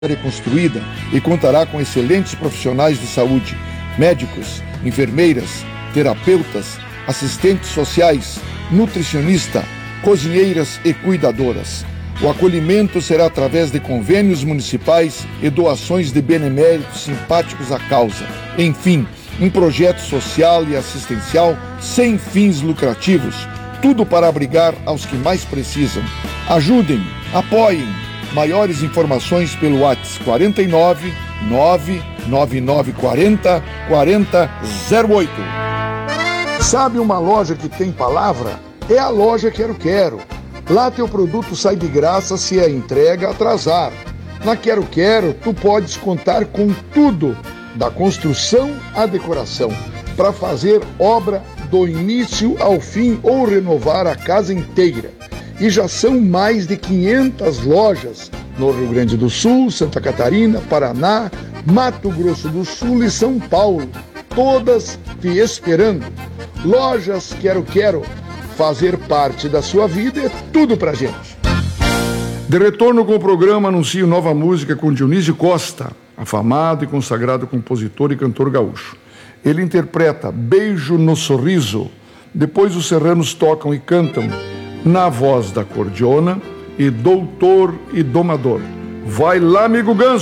reconstruída e contará com excelentes profissionais de saúde, médicos, enfermeiras, terapeutas, assistentes sociais, nutricionista, cozinheiras e cuidadoras. O acolhimento será através de convênios municipais e doações de beneméritos simpáticos à causa. Enfim, um projeto social e assistencial sem fins lucrativos, tudo para abrigar aos que mais precisam. Ajudem, apoiem. Maiores informações pelo WhatsApp 49 99940 4008. Sabe uma loja que tem palavra? É a loja Quero Quero. Lá teu produto sai de graça se a entrega atrasar. Na Quero Quero, tu podes contar com tudo, da construção à decoração, para fazer obra do início ao fim ou renovar a casa inteira. E já são mais de 500 lojas no Rio Grande do Sul, Santa Catarina, Paraná, Mato Grosso do Sul e São Paulo, todas te esperando. Lojas Quero Quero, fazer parte da sua vida é tudo pra gente. De retorno com o programa, anuncio nova música com Dionísio Costa, afamado e consagrado compositor e cantor gaúcho. Ele interpreta Beijo no Sorriso. Depois os serranos tocam e cantam na voz da cordiona e Doutor e Domador. Vai lá, amigo Ganso!